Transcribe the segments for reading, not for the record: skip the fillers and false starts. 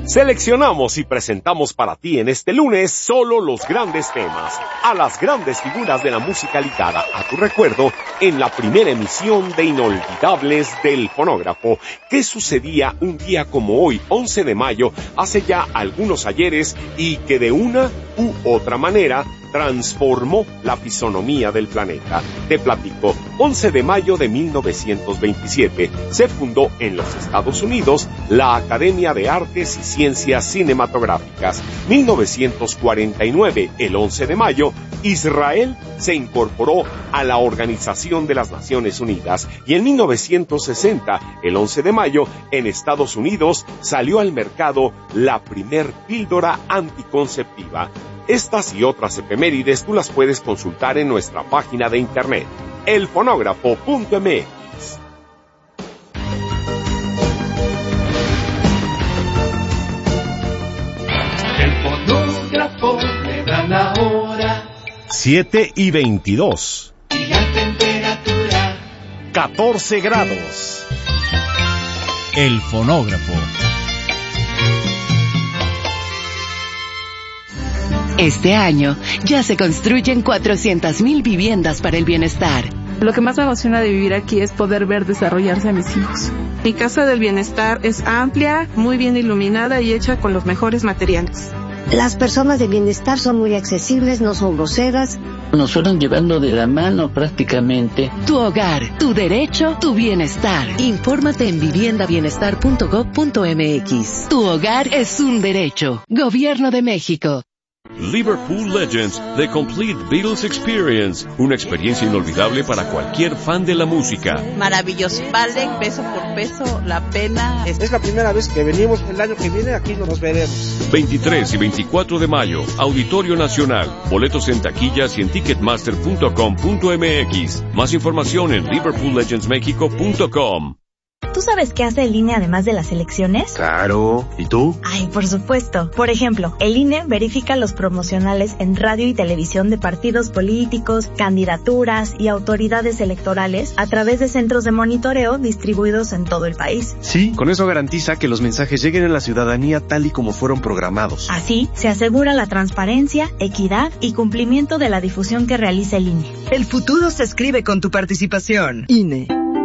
Seleccionamos y presentamos para ti en este lunes solo los grandes temas, a las grandes figuras de la música ligada a tu recuerdo en la primera emisión de Inolvidables del Fonógrafo, que sucedía un día como hoy, 11 de mayo, hace ya algunos ayeres y que de una u otra manera transformó la fisonomía del planeta. Te platico, 11 de mayo de 1927 se fundó en los Estados Unidos la Academia de Artes y Ciencias Cinematográficas. 1949, el 11 de mayo, Israel se incorporó a la Organización de las Naciones Unidas y en 1960, el 11 de mayo, en Estados Unidos salió al mercado la primer píldora anticonceptiva. Estas y otras efemérides tú las puedes consultar en nuestra página de internet, elfonógrafo.mx. El fonógrafo le da la hora. 7:22. Y la temperatura 14 grados. El fonógrafo. Este año ya se construyen 400,000 viviendas para el bienestar. Lo que más me emociona de vivir aquí es poder ver desarrollarse a mis hijos. Mi casa del bienestar es amplia, muy bien iluminada y hecha con los mejores materiales. Las personas de bienestar son muy accesibles, no son groseras. Nos fueron llevando de la mano prácticamente. Tu hogar, tu derecho, tu bienestar. Infórmate en viviendabienestar.gov.mx. Tu hogar es un derecho. Gobierno de México. Liverpool Legends, The Complete Beatles Experience, una experiencia inolvidable para cualquier fan de la música. Maravilloso, vale peso por peso la pena. Es la primera vez que venimos, el año que viene aquí nos veremos. 23 y 24 de mayo, Auditorio Nacional, boletos en taquillas y en ticketmaster.com.mx. Más información en liverpoollegendsmexico.com. ¿Tú sabes qué hace el INE además de las elecciones? Claro, ¿y tú? Ay, por supuesto. Por ejemplo, el INE verifica los promocionales en radio y televisión de partidos políticos, candidaturas y autoridades electorales a través de centros de monitoreo distribuidos en todo el país. Sí, con eso garantiza que los mensajes lleguen a la ciudadanía tal y como fueron programados. Así, se asegura la transparencia, equidad y cumplimiento de la difusión que realiza el INE. El futuro se escribe con tu participación. INE.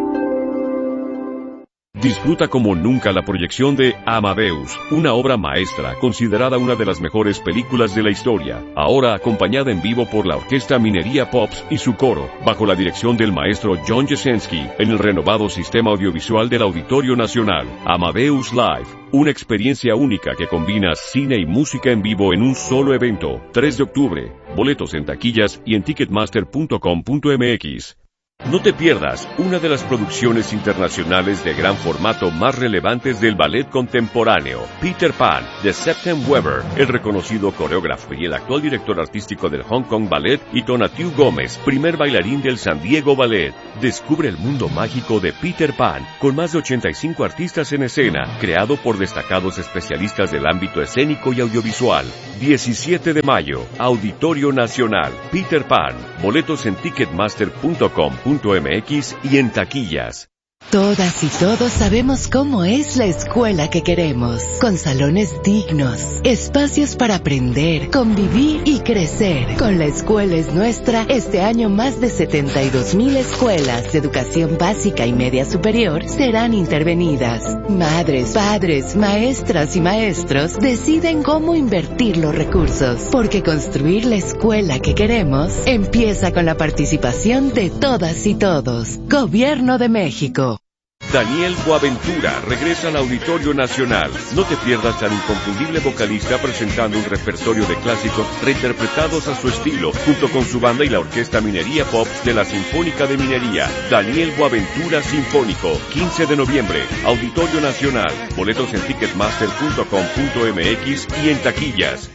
Disfruta como nunca la proyección de Amadeus, una obra maestra considerada una de las mejores películas de la historia, ahora acompañada en vivo por la Orquesta Minería Pops y su coro, bajo la dirección del maestro John Jasenski, en el renovado sistema audiovisual del Auditorio Nacional. Amadeus Live, una experiencia única que combina cine y música en vivo en un solo evento. 3 de octubre, boletos en taquillas y en ticketmaster.com.mx. No te pierdas una de las producciones internacionales de gran formato más relevantes del ballet contemporáneo, Peter Pan, de Septem Weber, el reconocido coreógrafo y el actual director artístico del Hong Kong Ballet, y Tonatiuh Gómez, primer bailarín del San Diego Ballet. Descubre el mundo mágico de Peter Pan, con más de 85 artistas en escena, creado por destacados especialistas del ámbito escénico y audiovisual. 17 de mayo, Auditorio Nacional, Peter Pan, boletos en ticketmaster.com.mx y en taquillas. Todas y todos sabemos cómo es la escuela que queremos, con salones dignos, espacios para aprender, convivir y crecer. Con La Escuela es Nuestra, este año más de 72,000 escuelas de educación básica y media superior serán intervenidas. Madres, padres, maestras y maestros deciden cómo invertir los recursos, porque construir la escuela que queremos empieza con la participación de todas y todos. Gobierno de México. Daniel Boaventura regresa al Auditorio Nacional. No te pierdas al inconfundible vocalista presentando un repertorio de clásicos reinterpretados a su estilo, junto con su banda y la Orquesta Minería Pop de la Sinfónica de Minería. Daniel Boaventura Sinfónico, 15 de noviembre, Auditorio Nacional. Boletos en ticketmaster.com.mx y en taquillas.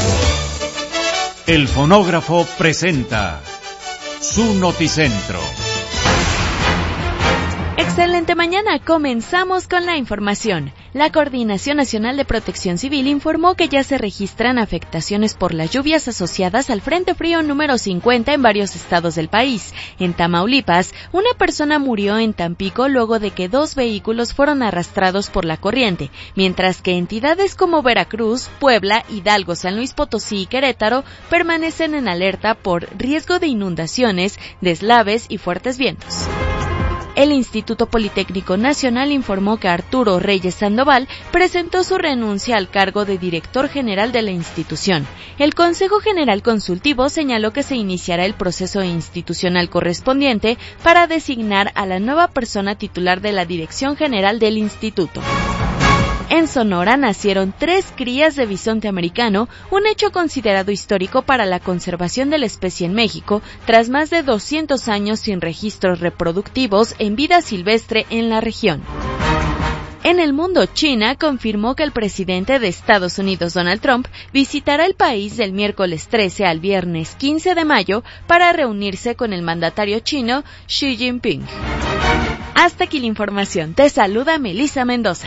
El fonógrafo presenta su noticentro. Excelente mañana, comenzamos con la información. La Coordinación Nacional de Protección Civil informó que ya se registran afectaciones por las lluvias asociadas al Frente Frío número 50 en varios estados del país. En Tamaulipas, una persona murió en Tampico luego de que 2 vehículos fueron arrastrados por la corriente, mientras que entidades como Veracruz, Puebla, Hidalgo, San Luis Potosí y Querétaro permanecen en alerta por riesgo de inundaciones, deslaves y fuertes vientos. El Instituto Politécnico Nacional informó que Arturo Reyes Sandoval presentó su renuncia al cargo de director general de la institución. El Consejo General Consultivo señaló que se iniciará el proceso institucional correspondiente para designar a la nueva persona titular de la dirección general del instituto. En Sonora nacieron 3 crías de bisonte americano, un hecho considerado histórico para la conservación de la especie en México, tras más de 200 años sin registros reproductivos en vida silvestre en la región. En el mundo, China confirmó que el presidente de Estados Unidos, Donald Trump, visitará el país del miércoles 13 al viernes 15 de mayo para reunirse con el mandatario chino Xi Jinping. Hasta aquí la información. Te saluda Melissa Mendoza.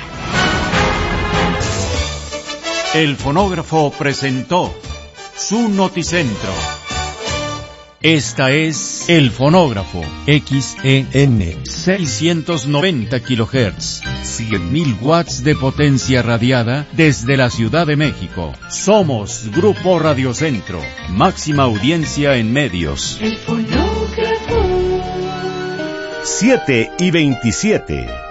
El fonógrafo presentó su noticentro. Esta es El Fonógrafo, XEN 690 kHz, 100.000 watts de potencia radiada desde la Ciudad de México. Somos Grupo Radio Centro, máxima audiencia en medios. El fonógrafo. 7:27.